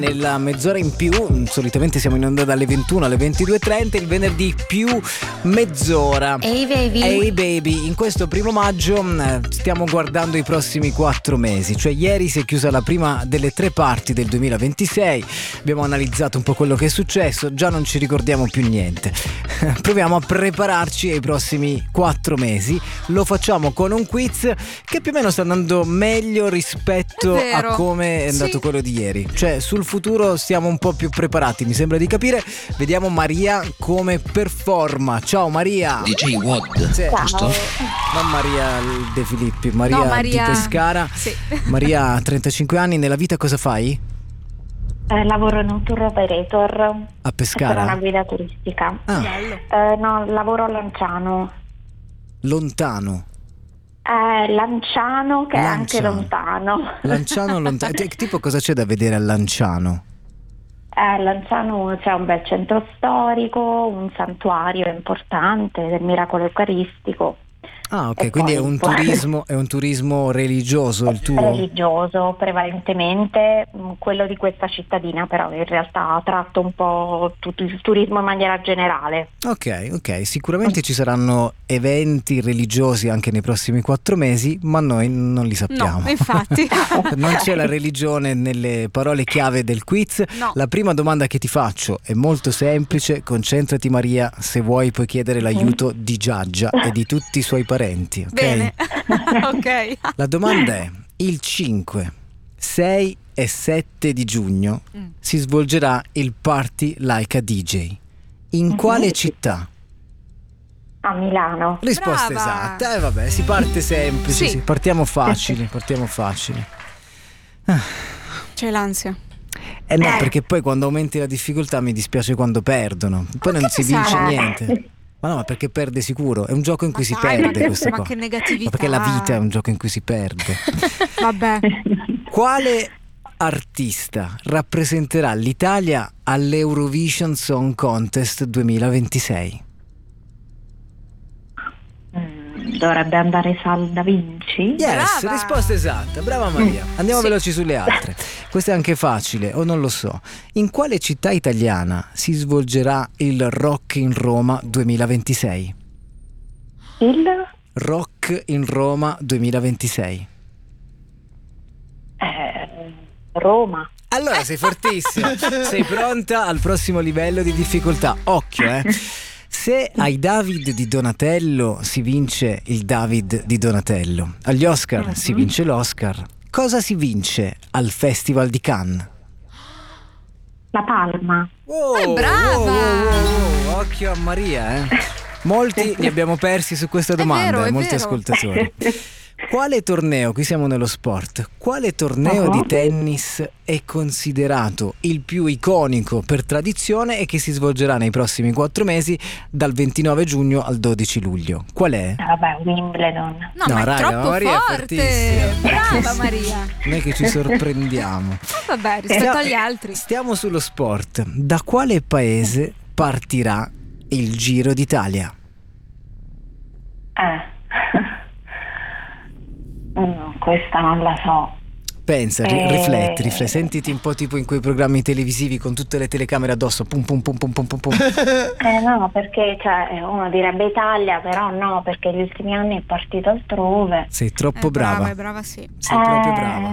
Nella mezz'ora in più, solitamente siamo in onda dalle 21 alle 22:30, il venerdì più mezz'ora. Hey baby. Hey baby, in questo primo maggio stiamo guardando i prossimi 4 mesi, cioè ieri si è chiusa la prima delle 3 parti del 2026, abbiamo analizzato un po' quello che è successo, già non ci ricordiamo più niente. Proviamo a prepararci ai prossimi 4 mesi, lo facciamo con un quiz che più o meno sta andando meglio rispetto a come è andato quello di ieri, cioè sul futuro siamo un po' più preparati, mi sembra di capire. Vediamo Maria come performa. Ciao Maria. DJ Wad, Sì. giusto? Non Maria De Filippi, Maria, No, Maria di Pescara. Sì. Maria ha 35 anni, nella vita cosa fai? Lavoro in un tour operator. A Pescara? Sono una guida turistica. Ah, No, lavoro a Lanciano. lontano. Lanciano, che è anche Lanciano. lontano. Lanciano lontano. Tipo cosa c'è da vedere a Lanciano? A Lanciano c'è un bel centro storico, un santuario importante del miracolo eucaristico. Ah, ok, E quindi poi- è un turismo religioso il tuo? Religioso, prevalentemente quello di questa cittadina, però in realtà tratto un po' tutto il turismo in maniera generale. Ok, sicuramente ci saranno eventi religiosi anche nei prossimi 4 mesi, ma noi non li sappiamo. No, infatti. Non c'è la religione nelle parole chiave del quiz. No. La prima domanda che ti faccio è molto semplice, concentrati Maria, se vuoi puoi chiedere l'aiuto di Giaggia e di tutti i suoi parenti, ok? Bene. Ok. La domanda è: il 5, 6 e 7 di giugno si svolgerà il Party Like a DJ. In quale città? A Milano. Risposta Brava. esatta. Vabbè, si parte semplice, Sì. partiamo facili. C'è l'ansia. No, perché poi quando aumenti la difficoltà mi dispiace quando perdono. Poi non si vince sarà? niente. Ma no, ma perché perde sicuro. È un gioco in cui si dai, perde ma- questa ma cosa. che negatività. Ma perché la vita è un gioco in cui si perde. Vabbè. Quale artista rappresenterà l'Italia all'Eurovision Song Contest 2026? Dovrebbe andare Sal Da Vinci. Yes, Brava. risposta esatta, brava Maria. Andiamo Sì. veloci sulle altre. Questa è anche facile, o non lo so. In quale città italiana si svolgerà il Rock in Roma 2026? Il Rock in Roma 2026. Roma. Allora sei fortissima. Sei pronta al prossimo livello di difficoltà. Occhio, Se ai David di Donatello si vince il David di Donatello, agli Oscar si vince l'Oscar, cosa si vince al Festival di Cannes? La Palma. brava! Occhio a Maria, Molti li abbiamo persi su questa domanda, vero, è molti vero. ascoltatori. Quale torneo, qui siamo nello sport, quale torneo di tennis è considerato il più iconico per tradizione e che si svolgerà nei prossimi 4 mesi dal 29 giugno al 12 luglio? Qual è? Vabbè, Wimbledon. No, ma è raga, troppo Maria è forte. fortissima. Brava Maria. Non è che ci sorprendiamo. Vabbè, rispetto agli altri. Stiamo sullo sport. Da quale paese partirà il Giro d'Italia? No, questa non la so. Pensa, rifletti, sentiti un po' tipo in quei programmi televisivi con tutte le telecamere addosso, pum pum pum pum pum pum pum. No, perché uno direbbe Italia, però no, perché gli ultimi anni è partito altrove. Sei troppo brava. È brava, sì. Sei proprio brava.